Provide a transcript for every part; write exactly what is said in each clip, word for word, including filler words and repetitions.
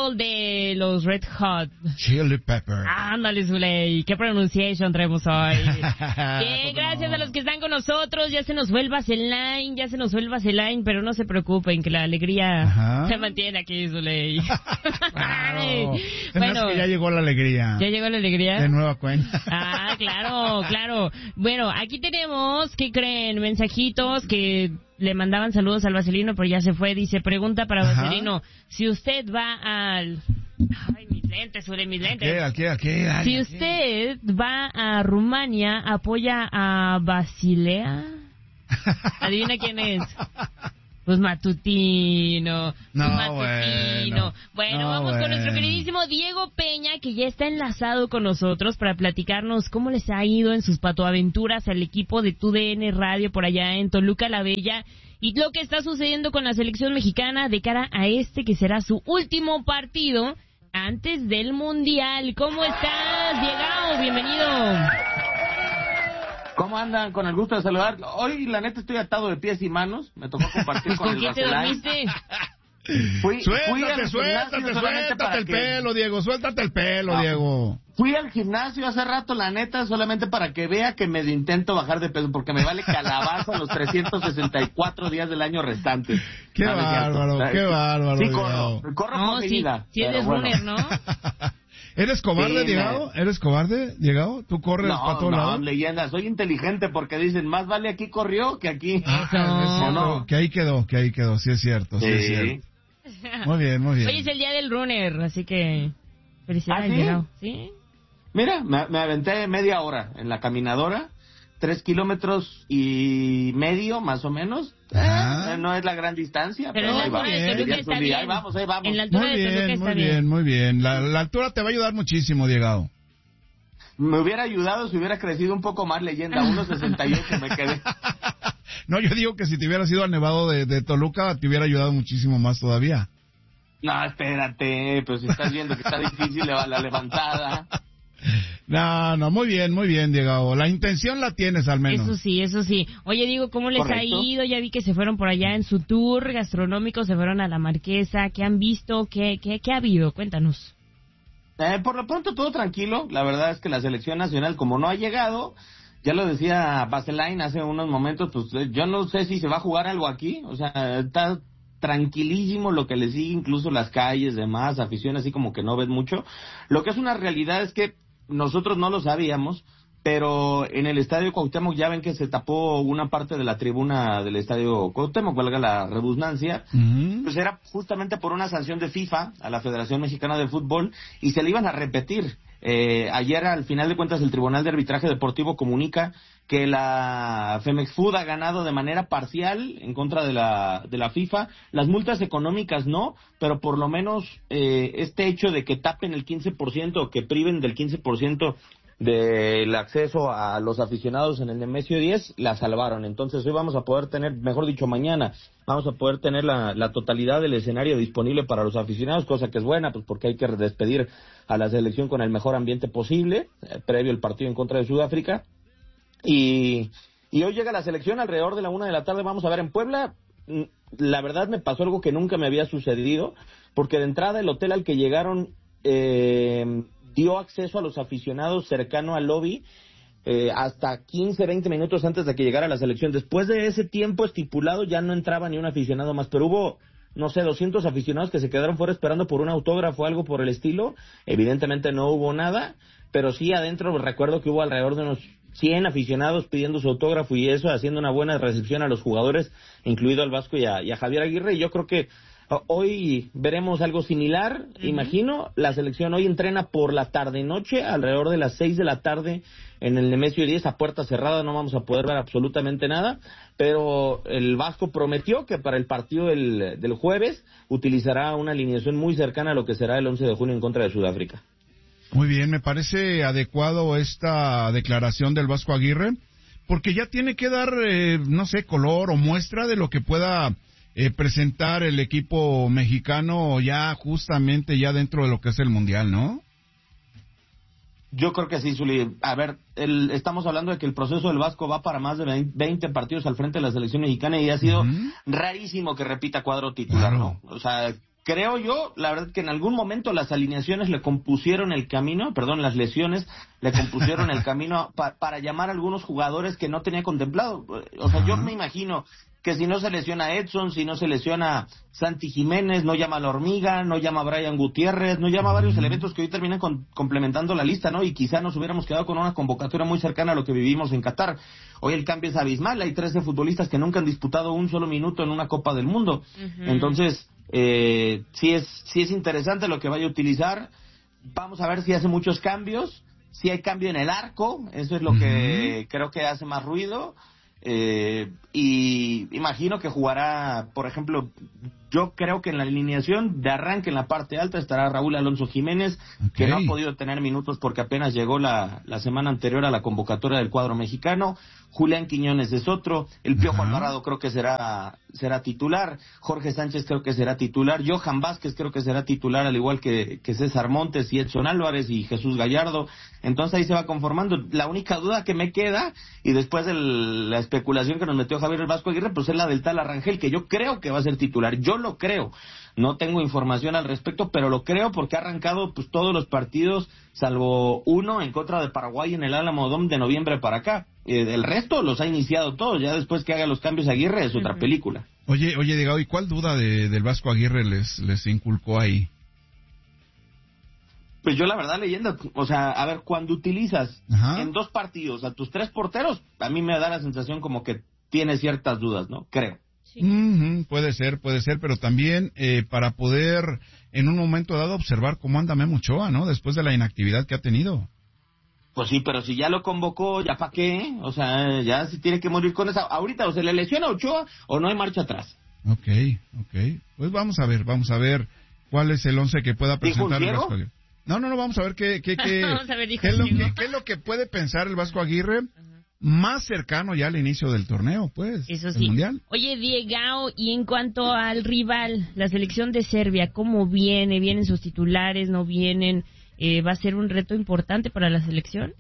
Pepperell de los Red Hot. Chili Pepper. Ándale, Zuley. ¿Qué pronunciation traemos hoy? Bien, gracias a los que están con nosotros. Ya se nos fue el Vaseline, ya se nos fue el Vaseline, pero no se preocupen, que la alegría Ajá. se mantiene aquí, Zuley. Claro. Bueno, que ya llegó la alegría. ¿Ya llegó la alegría? De nueva cuenta. Ah, claro, claro. Bueno, aquí tenemos, ¿qué creen? Mensajitos que le mandaban saludos al Vaselino, pero ya se fue. Dice, pregunta para Ajá. Vaselino, si usted va al... Ay, mis lentes, sobre mis lentes. ¿A qué, a qué, a qué? Si usted va a Rumania, ¿apoya a Basilea? ¿Adivina quién es? Pues Matutino. No, Matutino. Bueno, bueno no, vamos bueno. con nuestro queridísimo Diego Peña, que ya está enlazado con nosotros para platicarnos cómo les ha ido en sus patoaventuras al equipo de T U D N Radio por allá en Toluca la Bella y lo que está sucediendo con la selección mexicana de cara a este que será su último partido antes del Mundial. ¿Cómo estás, Diego? Bienvenido. ¿Cómo andan? Con el gusto de saludar. Hoy, la neta, estoy atado de pies y manos. Me tocó compartir con, ¿Con el quién te dormiste? Fui, suéltate, fui al suéltate, suéltate el que... pelo, Diego. Suéltate el pelo, no, Diego. Fui al gimnasio hace rato, la neta, solamente para que vea que medio intento bajar de peso, porque me vale calabaza los trescientos sesenta y cuatro días del año restantes. Qué no, bárbaro, no qué bárbaro. Sí, corro, corro no, por mi sí, vida. Sí, eres bueno. runner, ¿no? ¿Eres cobarde, sí, Diego? me... ¿Eres cobarde, Diego? ¿Tú corres no, para todos no, lados? No, leyenda. Soy inteligente porque dicen, más vale aquí corrió que aquí. Ah, no. no. Que ahí quedó, que ahí quedó. Sí es cierto, sí, sí es cierto. Muy bien, muy bien. Hoy es el día del runner, así que felicidades, ¿Ah, sí? Diego. ¿Sí? Mira, me, me aventé media hora en la caminadora, tres kilómetros y medio, más o menos. Eh, no es la gran distancia, pero, pero en ahí la altura de Toluca está bien. Ahí vamos, ahí vamos. En la altura muy de Toluca bien, está muy bien. bien, muy bien. La, la altura te va a ayudar muchísimo, Diego. Me hubiera ayudado si hubiera crecido un poco más, leyenda, uno sesenta y ocho me quedé. No, yo digo que si te hubieras ido al Nevado de, de Toluca, te hubiera ayudado muchísimo más todavía. No, espérate, pues si estás viendo que está difícil la, la levantada. No, no, muy bien, muy bien, Diego. La intención la tienes al menos. Eso sí, eso sí. Oye, Diego, ¿cómo les Correcto. ha ido? Ya vi que se fueron por allá en su tour gastronómico, se fueron a la Marquesa. ¿Qué han visto? ¿Qué, qué, qué ha habido? Cuéntanos. Eh, por lo pronto todo tranquilo. La verdad es que la selección nacional, como no ha llegado, ya lo decía Vaseline hace unos momentos, pues yo no sé si se va a jugar algo aquí. O sea, está tranquilísimo lo que le sigue, incluso las calles, demás, afición, así como que no ves mucho. Lo que es una realidad es que nosotros no lo sabíamos, pero en el Estadio Cuauhtémoc ya ven que se tapó una parte de la tribuna del Estadio Cuauhtémoc, valga la redundancia, uh-huh. pues era justamente por una sanción de FIFA a la Federación Mexicana de Fútbol y se le iban a repetir. Eh, ayer, al final de cuentas, el Tribunal de Arbitraje Deportivo comunica que la Femex-Food ha ganado de manera parcial en contra de la de la FIFA. Las multas económicas no, pero por lo menos eh, este hecho de que tapen el quince por ciento o que priven del quince por ciento del acceso a los aficionados en el Nemesio diez, la salvaron. Entonces hoy vamos a poder tener, mejor dicho mañana, vamos a poder tener la, la totalidad del escenario disponible para los aficionados, cosa que es buena, pues porque hay que despedir a la selección con el mejor ambiente posible, eh, previo al partido en contra de Sudáfrica. Y, y hoy llega la selección alrededor de la una de la tarde, vamos a ver en Puebla. La verdad me pasó algo que nunca me había sucedido, porque de entrada el hotel al que llegaron eh, dio acceso a los aficionados cercano al lobby eh, hasta quince, veinte minutos antes de que llegara la selección. Después de ese tiempo estipulado ya no entraba ni un aficionado más, pero hubo, no sé, doscientos aficionados que se quedaron fuera esperando por un autógrafo o algo por el estilo. Evidentemente no hubo nada, pero sí adentro recuerdo que hubo alrededor de unos cien aficionados pidiendo su autógrafo y eso, haciendo una buena recepción a los jugadores, incluido al Vasco y a, y a Javier Aguirre. Y yo creo que hoy veremos algo similar, uh-huh. imagino. La selección hoy entrena por la tarde-noche, alrededor de las seis de la tarde en el Nemesio diez, a puerta cerrada, no vamos a poder ver absolutamente nada, pero el Vasco prometió que para el partido del, del jueves utilizará una alineación muy cercana a lo que será el once de junio en contra de Sudáfrica. Muy bien, me parece adecuado esta declaración del Vasco Aguirre, porque ya tiene que dar, eh, no sé, color o muestra de lo que pueda eh, presentar el equipo mexicano ya justamente ya dentro de lo que es el Mundial, ¿no? Yo creo que sí, Zuli. A ver, el, estamos hablando de que el proceso del Vasco va para más de veinte partidos al frente de la selección mexicana y ha sido uh-huh. rarísimo que repita cuadro titular, claro. ¿no? O sea, creo yo, la verdad que en algún momento las alineaciones le compusieron el camino, perdón, las lesiones le compusieron el camino pa, para llamar a algunos jugadores que no tenía contemplado. O sea, yo me imagino que si no se lesiona Edson, si no se lesiona Santi Jiménez, no llama a la Hormiga, no llama a Brian Gutiérrez, no llama a varios elementos que hoy terminan con, complementando la lista, ¿no? Y quizá nos hubiéramos quedado con una convocatoria muy cercana a lo que vivimos en Qatar. Hoy el cambio es abismal, hay trece futbolistas que nunca han disputado un solo minuto en una Copa del Mundo. Uh-huh. Entonces, eh, sí es, sí es interesante lo que vaya a utilizar. Vamos a ver si hace muchos cambios, si hay cambio en el arco, eso es lo uh-huh. que creo que hace más ruido. Eh, y imagino que jugará, por ejemplo, yo creo que en la alineación de arranque en la parte alta estará Raúl Alonso Jiménez, okay. que no ha podido tener minutos porque apenas llegó la, la semana anterior a la convocatoria del cuadro mexicano. Julián Quiñones es otro, el Piojo Alvarado creo que será será titular, Jorge Sánchez creo que será titular, Johan Vázquez creo que será titular, al igual que, que César Montes y Edson Álvarez y Jesús Gallardo. Entonces ahí se va conformando. La única duda que me queda, y después de la especulación que nos metió Javier el Vasco Aguirre, pues es la del tal Arrangel, que yo creo que va a ser titular. Yo lo creo, no tengo información al respecto, pero lo creo porque ha arrancado pues todos los partidos, salvo uno en contra de Paraguay en el Álamo Dome de noviembre para acá. Eh, el resto los ha iniciado todos, ya después que haga los cambios Aguirre es otra película. Oye, oye, Diego, ¿y cuál duda de, del Vasco Aguirre les, les inculcó ahí? Pues yo la verdad leyenda, o sea, a ver, cuando utilizas Ajá. en dos partidos a tus tres porteros, a mí me da la sensación como que tiene ciertas dudas, ¿no? Creo. Sí. Uh-huh, puede ser, puede ser, pero también eh, para poder en un momento dado observar cómo anda Memo Ochoa, ¿no? Después de la inactividad que ha tenido. Pues sí, pero si ya lo convocó, ¿ya para qué? O sea, ya se tiene que morir con esa. Ahorita o se le lesiona a Ochoa o no hay marcha atrás. Ok, ok. Pues vamos a ver, vamos a ver cuál es el once que pueda presentar el Vasco Aguirre. No, no, no, vamos a ver qué, qué, qué, vamos a ver, qué, es lo que, qué es lo que puede pensar el Vasco Aguirre uh-huh. más cercano ya al inicio del torneo, pues, Eso sí. el Mundial. Oye, Diegao, y en cuanto al rival, la selección de Serbia, ¿cómo viene? ¿Vienen sus titulares? ¿No vienen? Eh, ¿Va a ser un reto importante para la selección?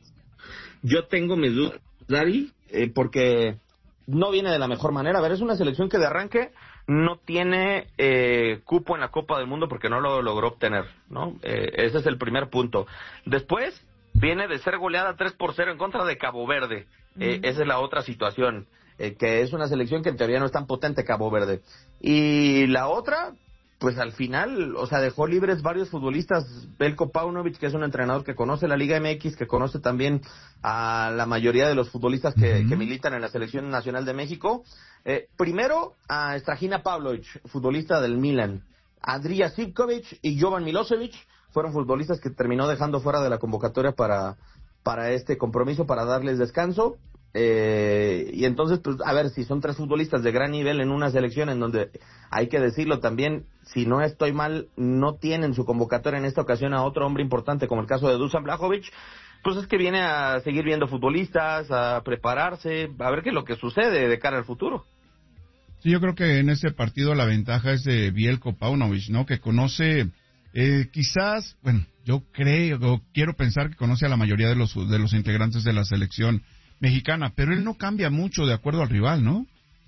Yo tengo mis dudas, Dari, eh, porque no viene de la mejor manera. A ver, es una selección que de arranque no tiene eh, cupo en la Copa del Mundo porque no lo logró obtener, ¿no? Eh, ese es el primer punto. Después viene de ser goleada tres por cero en contra de Cabo Verde. Eh, uh-huh. Esa es la otra situación, eh, que es una selección que en teoría no es tan potente, Cabo Verde. Y la otra, pues al final, o sea, dejó libres varios futbolistas. Belko Paunovic, que es un entrenador que conoce la Liga M X, que conoce también a la mayoría de los futbolistas que, uh-huh. que militan en la Selección Nacional de México. Eh, primero, a Strahina Pavlovic, futbolista del Milan. Adrija Sivkovic y Jovan Milosevic fueron futbolistas que terminó dejando fuera de la convocatoria para, para este compromiso, para darles descanso. Eh, y entonces, pues, a ver, si son tres futbolistas de gran nivel en una selección en donde, hay que decirlo también, si no estoy mal, no tienen su convocatoria en esta ocasión a otro hombre importante, como el caso de Dusan Blajovic, pues es que viene a seguir viendo futbolistas, a prepararse, a ver qué es lo que sucede de cara al futuro. Sí, yo creo que en ese partido la ventaja es de Belko Paunovic, ¿no? Que conoce, eh, quizás, bueno, yo creo, o quiero pensar que conoce a la mayoría de los de los integrantes de la selección mexicana, pero él no cambia mucho de acuerdo al rival, ¿no?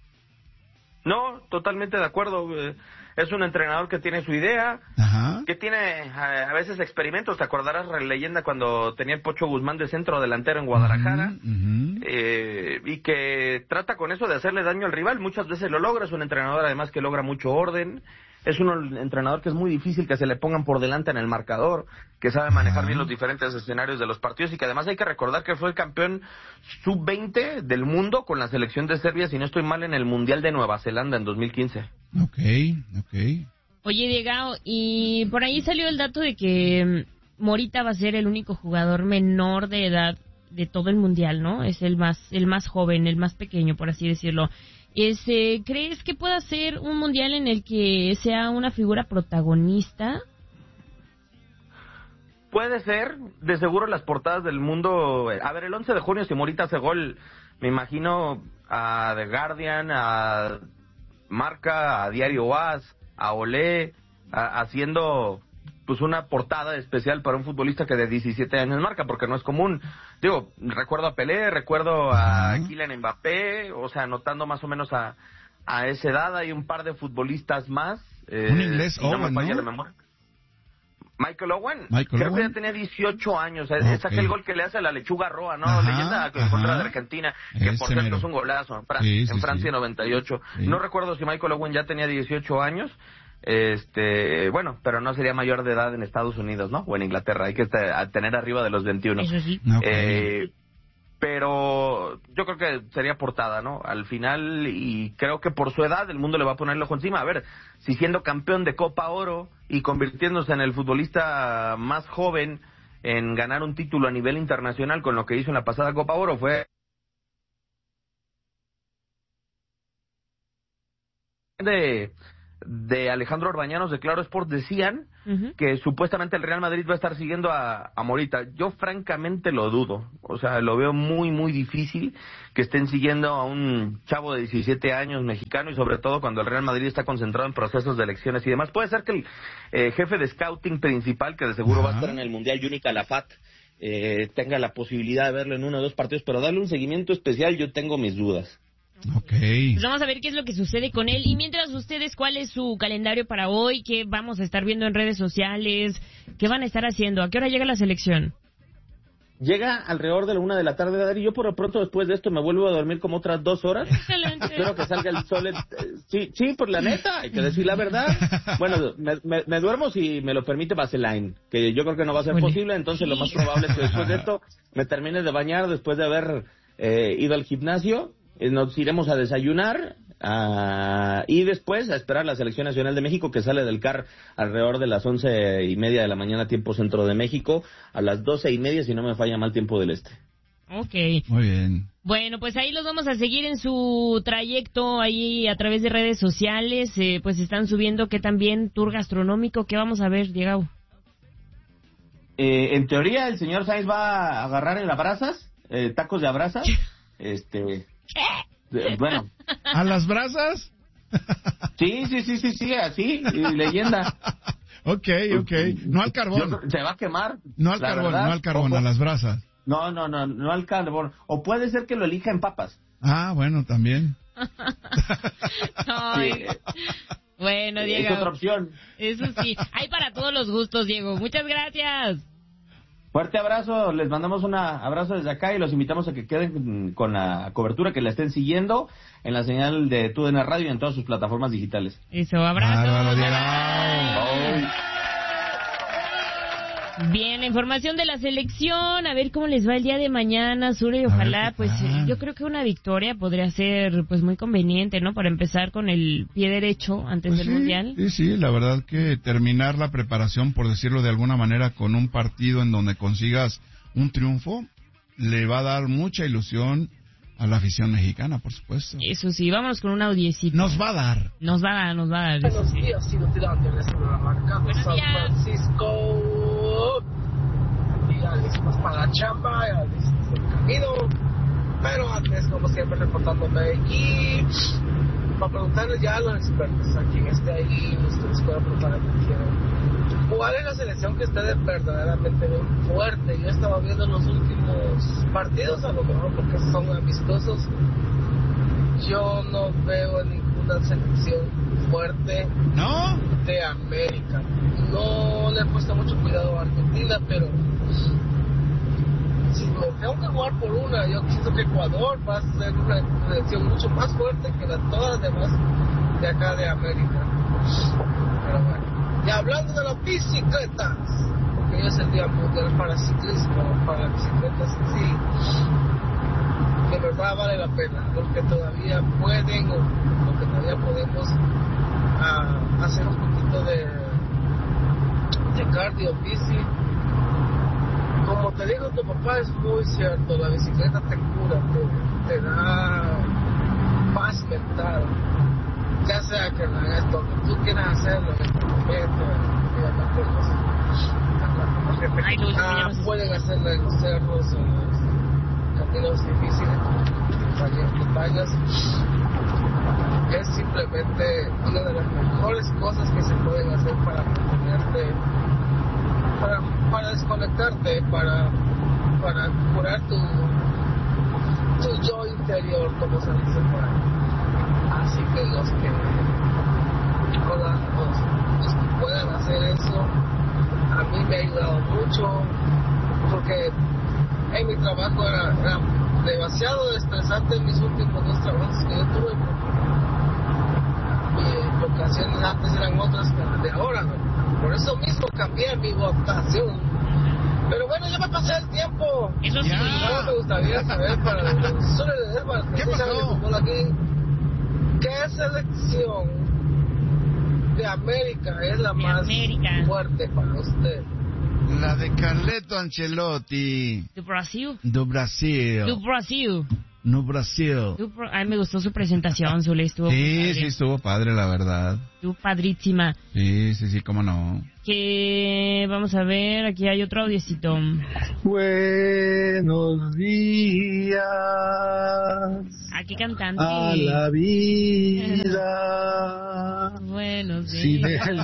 No, totalmente de acuerdo. Es un entrenador que tiene su idea, Ajá. que tiene a veces experimentos. Te acordarás la leyenda cuando tenía el Pocho Guzmán de centro delantero en Guadalajara, uh-huh, uh-huh. Eh, y que trata con eso de hacerle daño al rival. Muchas veces lo logra. Es un entrenador además que logra mucho orden. Es un entrenador que es muy difícil que se le pongan por delante en el marcador, que sabe manejar bien los diferentes escenarios de los partidos y que además hay que recordar que fue el campeón sub veinte del mundo con la selección de Serbia, si no estoy mal, en el Mundial de Nueva Zelanda en dos mil quince. Ok, ok. Oye, Diego, y por ahí salió el dato de que Morita va a ser el único jugador menor de edad de todo el Mundial, ¿no? Es el más, el más joven, el más pequeño, por así decirlo. Ese, ¿crees que pueda ser un mundial en el que sea una figura protagonista? Puede ser, de seguro las portadas del mundo. A ver, el once de junio si Morita hace gol, me imagino a The Guardian, a Marca, a Diario A S, a Olé, a, haciendo pues una portada especial para un futbolista que de diecisiete años marca, porque no es común. Digo, recuerdo a Pelé, recuerdo a Kylian Mbappé, o sea, anotando más o menos a, a esa edad. Hay un par de futbolistas más, Eh, un inglés, no Owen, me falla ¿no? la memoria. Michael Owen, Michael creo Owen. que ya tenía dieciocho años, es, Okay. es aquel gol que le hace a la Lechuga Roa, ¿no? Ajá, Leyenda en contra ajá. de Argentina, que Ese por cierto mero. es un golazo en, Fran- Sí, sí, en Francia sí. noventa y ocho. Sí. No recuerdo si Michael Owen ya tenía dieciocho años, este, bueno, pero no sería mayor de edad en Estados Unidos, ¿no? O en Inglaterra, hay que te- a tener arriba de los veintiuno. Eso sí. Okay. Eh, pero yo creo que sería portada, ¿no? Al final, y creo que por su edad el mundo le va a poner el ojo encima. A ver, si siendo campeón de Copa Oro y convirtiéndose en el futbolista más joven en ganar un título a nivel internacional con lo que hizo en la pasada Copa Oro fue de de Alejandro Orbañanos de Claro Sport, decían Uh-huh. que supuestamente el Real Madrid va a estar siguiendo a, a Morita. Yo francamente lo dudo, o sea, lo veo muy muy difícil que estén siguiendo a un chavo de diecisiete años mexicano, y sobre todo cuando el Real Madrid está concentrado en procesos de elecciones y demás. Puede ser que el eh, jefe de scouting principal, que de seguro Ajá. va a estar en el Mundial, Yuni Calafat, eh, tenga la posibilidad de verlo en uno o dos partidos, pero darle un seguimiento especial yo tengo mis dudas. Ok. Pues vamos a ver qué es lo que sucede con él. Y mientras ustedes, ¿cuál es su calendario para hoy? ¿Qué vamos a estar viendo en redes sociales? ¿Qué van a estar haciendo? ¿A qué hora llega la selección? Llega alrededor de la una de la tarde, Dari, y yo por lo pronto después de esto me vuelvo a dormir como otras dos horas. Excelente. Espero que salga el sol. eh, Sí, sí, por la neta, hay que decir la verdad. Bueno, me, me, me duermo si me lo permite Vaseline, que yo creo que no va a ser Híjole. posible, entonces lo más probable es que después de esto me termine de bañar después de haber eh, ido al gimnasio. Eh, Nos iremos a desayunar ah, y después a esperar la Selección Nacional de México, que sale del C A R alrededor de las once y media de la mañana, tiempo centro de México, a las doce y media, si no me falla mal, tiempo del este. Ok. Muy bien. Bueno, pues ahí los vamos a seguir en su trayecto ahí a través de redes sociales. Eh, pues están subiendo que también tour gastronómico. ¿Qué vamos a ver, Diego? Eh, en teoría, el señor Sainz va a agarrar en las brasas, eh, tacos de abrazas. Este, eh, bueno, ¿A las brasas? sí, sí, sí, sí, sí, así, y leyenda. Ok, ok. No al carbón. Yo- se va a quemar. No al la carbón, verdad. no al carbón, O- a las brasas. No, no, no, no al carbón. O puede ser que lo elija en papas. Ah, bueno, también. Ay. Sí, Bueno, es Diego. otra opción. Eso sí. Hay para todos los gustos, Diego. Muchas gracias. Fuerte abrazo, les mandamos un abrazo desde acá y los invitamos a que queden con la cobertura, que la estén siguiendo en la señal de T U D N Radio y en todas sus plataformas digitales. Eso, abrazo. Bárbaro, Diego. Bye. Bien, la información de la selección, a ver cómo les va el día de mañana, Sure, y A ver ojalá, qué pues, tal. yo creo que una victoria podría ser, pues, muy conveniente, ¿no? Para empezar con el pie derecho antes Pues del sí, Mundial. sí, sí, la verdad que terminar la preparación, por decirlo de alguna manera, con un partido en donde consigas un triunfo, le va a dar mucha ilusión a la afición mexicana, por supuesto. Eso sí, vámonos con un audiecito. Nos va a dar. Nos va a dar, nos va a dar. Eso Buenos sí. días, sigo tirando el sobre la marca de Buenos San días. Francisco. Y ya listos para la chamba, ya listos del camino. Pero antes, como siempre, reportándome aquí para preguntarles ya a los expertos a quien esté ahí, ustedes pueden preparar que quieran. ¿Cuál es la selección que ustedes verdaderamente ven fuerte? Yo estaba viendo los últimos partidos, a lo mejor porque son amistosos. Yo no veo ninguna selección fuerte ¿No? de América. No le he puesto mucho cuidado a Argentina, pero si me tengo que jugar por una, yo siento que Ecuador va a ser una selección mucho más fuerte que la, todas las demás de acá de América. Pero bueno, y hablando de las bicicletas, porque hoy es el día mundial para ciclismo, para bicicletas, sí, de verdad vale la pena. Los que todavía pueden o los que todavía podemos uh, hacer un poquito de, de cardio, bici. Como te digo, tu papá, es muy cierto, la bicicleta te cura, te, te da paz mental. Ya sea que la hagas donde tú quieras hacerlo, en este momento, y demás cosas. Ay, Luis, Ah, ya no- pueden hacerla en los cerros, en los caminos difíciles, en montañas. Es simplemente una de las mejores cosas que se pueden hacer para mantenerte, para, para desconectarte, para, para curar tu, tu yo interior, como se dice por ahí. Así que los que, con la- los trabajo era, era demasiado estresante en mis últimos dos trabajos que yo tuve. Mis vocaciones antes eran otras que las de ahora, ¿no? Por eso mismo cambié mi vocación. Pero bueno, ya me pasé el tiempo. Eso sí. Ahora me gustaría saber para los ¿Qué pasó? aquí, ¿qué selección de América es la De más América. fuerte para usted? La de Carleto Ancelotti. Do Brasil. Do Brasil. Do Brasil. No Brasil. Do Bra- Ay, me gustó su presentación, Zule. Estuvo muy Sí, padre. sí, estuvo padre, la verdad. Estuvo padrísima. Sí, sí, sí, cómo no. Que vamos a ver, aquí hay otro audiocito. Buenos días Aquí cantante. a la vida. Buenos días. Si del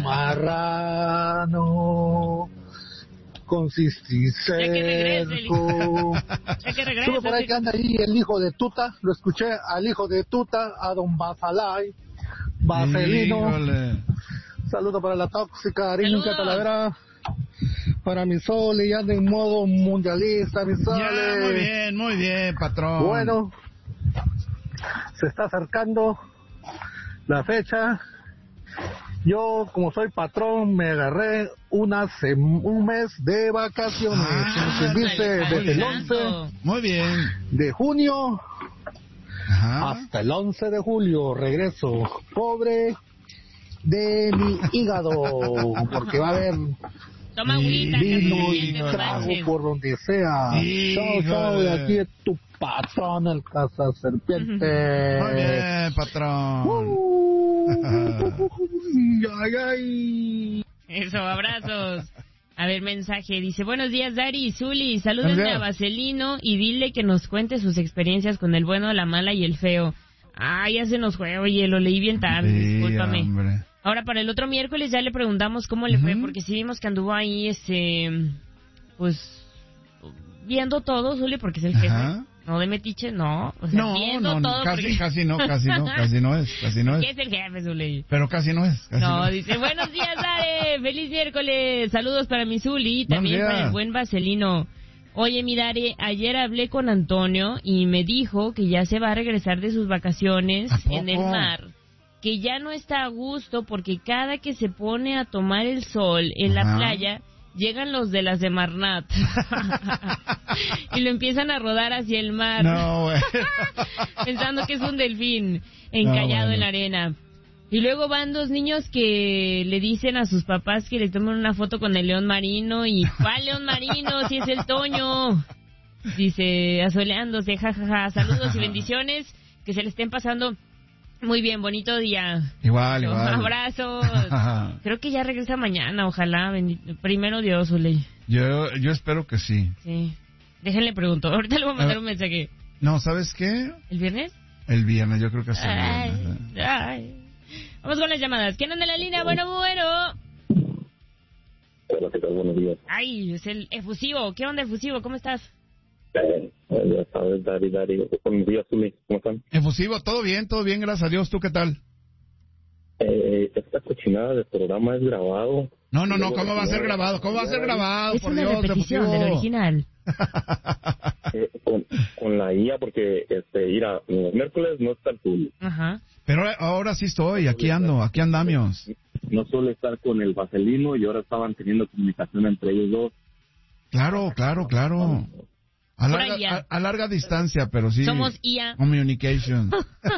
marrano consistí Ya que regrese, cerco. Ya que Sube regresa. por ahí que anda ahí el hijo de Tuta. Lo escuché al hijo de Tuta, a don Basalay, Vaselino. Híjole. Saludo para la tóxica, Saludos. Arinca Talavera. Para mi Sole, ya anda en modo mundialista, mi Sole. Ya, muy bien, muy bien, patrón. Bueno, se está acercando la fecha. Yo, como soy patrón, me agarré una sem- un mes de vacaciones. Ah, como se dice, ándale, desde el bailando. once Muy bien. de junio Ajá. hasta el once de julio. Regreso pobre de mi hígado, porque va a haber Toma agüita, vino que y te sientes trago manches. por donde sea. Chao, chao, de aquí es tu patrón, el cazaserpiente. Muy bien, patrón. Uh, ay, ay. Eso, abrazos. A ver, mensaje. Dice, buenos días, Dari y Zuli. Salúdenme Buenos días. a Vaselino y dile que nos cuente sus experiencias con el bueno, la mala y el feo. Ah, ya se nos fue. Oye, lo leí bien tarde. Sí, Discúlpame. hombre. Ahora, para el otro miércoles ya le preguntamos cómo le fue, Ujú. porque sí vimos que anduvo ahí, este, pues, viendo todo, Zuli, porque es el jefe. Ajá. No de metiche, no. O sea, No, viendo no, todo. casi, porque... casi no, casi no, casi no es, casi no ¿Qué es. es el jefe, Zuli? Pero casi no es. Casi No, no. dice, buenos días, Dare, feliz miércoles, saludos para mi Zuli y también Buenos para días. el buen Vaselino. Oye, mi Dare, ayer hablé con Antonio y me dijo que ya se va a regresar de sus vacaciones ¿A poco? en el mar, que ya no está a gusto porque cada que se pone a tomar el sol en la Ajá. playa, llegan los de las de Marnat y lo empiezan a rodar hacia el mar, No, güey. pensando que es un delfín encallado No, bueno. en la arena. Y luego van dos niños que le dicen a sus papás que le tomen una foto con el león marino. Y ¿cuál león marino? Si es el Toño. Dice, asoleándose, jajaja. Saludos y bendiciones. Que se le estén pasando muy bien. Bonito día. Igual, igual. Abrazos. Creo que ya regresa mañana, ojalá. Bendi- Primero Dios, Uley. Yo, yo espero que sí. Sí. Déjenle pregunto. Ahorita le voy a mandar Ah. un mensaje. No, ¿sabes qué? ¿El viernes? El viernes, yo creo que hasta el Ay, viernes. ¿eh? ay. Vamos con las llamadas. ¿Quién anda en la línea? Bueno, bueno. Hola, ¿qué tal? Buenos días. Ay, es el efusivo. ¿Qué onda, efusivo? ¿Cómo estás? Eh, ya sabes, Dari, Dari. Buenos días, Zuli. ¿Cómo están? Efusivo, todo bien, todo bien, gracias a Dios. ¿Tú qué tal? Eh, esta cochinada del programa es grabado. No, no, no, ¿cómo va a ser grabado? ¿Cómo va a ser grabado? Es Por una Dios, repetición Efusivo. del original. Eh, con, con la I A, porque, este, mira, los miércoles no está el Zuli. Ajá. Pero ahora sí estoy, aquí ando, aquí andamios. No suele estar con el Vaselino y ahora estaban teniendo comunicación entre ellos dos. Claro, claro, claro. A Por larga, ahí ya. a, a larga distancia, pero sí. Somos I A. Communication.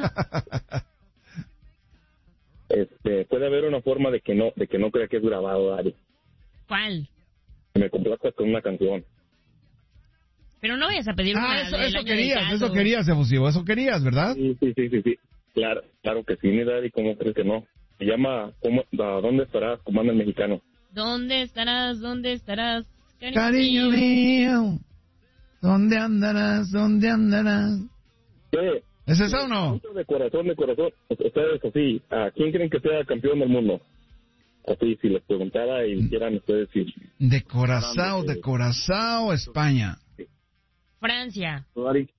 Este, puede haber una forma de que no, de que no crea que es grabado, Dari. ¿Cuál? Que me complazcas con una canción. Pero no vayas a pedir una Ah, eso, del eso año del querías, caldo. eso querías, Efusivo, eso querías, ¿verdad? Sí, sí, sí, sí, sí. Claro, claro que sí, mi Dari, ¿cómo crees que no? Se llama, ¿cómo, ¿a dónde estarás? Comando el mexicano. ¿Dónde estarás? ¿Dónde estarás? Cariño mío, ¿dónde andarás? ¿Dónde andarás? Sí. ¿Es esa o no? De corazón, de corazón. Ustedes, así, ¿a quién creen que sea campeón del mundo? Así, si les preguntara y quieran ustedes decir. De Corazao, de Corazao, España. Francia. Dari,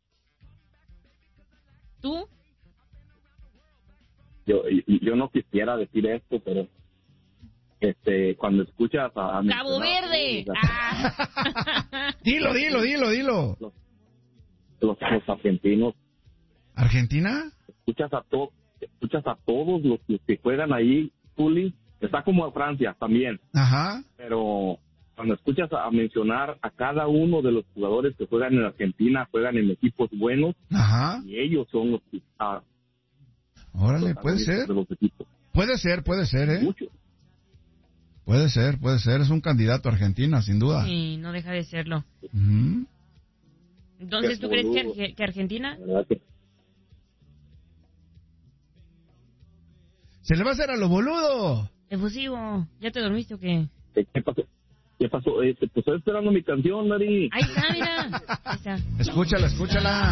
¿Tú? Yo, yo, yo no quisiera decir esto, pero este, cuando escuchas a... a ¡Cabo mencionar- Verde! Ah. Dilo, dilo, dilo, dilo. Los, los, los argentinos. ¿Argentina? Escuchas a, to, escuchas a todos los, los que juegan ahí, Zuli. Está como a Francia también. Ajá. Pero cuando escuchas a, a mencionar a cada uno de los jugadores que juegan en Argentina, juegan en equipos buenos. Ajá. Y ellos son los que... Ah, Órale, puede ser. De los equipos. Puede ser, puede ser, ¿eh? Mucho. Puede ser, puede ser. Es un candidato a Argentina, sin duda. Sí, no deja de serlo. Uh-huh. Entonces, ¿tú Qué crees que, boludo. Arge- que Argentina? ¿Verdad que? ¡Se le va a hacer a lo boludo! Efusivo, ¿ya te dormiste o qué? ¿Qué, qué pasó? ¿Qué pasó? Este, pues estoy esperando mi canción, Mari. Ahí está, mira. Ahí está. Escúchala, escúchala.